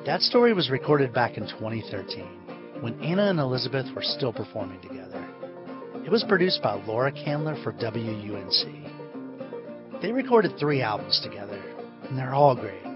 That story was recorded back in 2013, when Anna and Elizabeth were still performing together. It was produced by Laura Candler for WUNC. They recorded 3 albums together, and they're all great.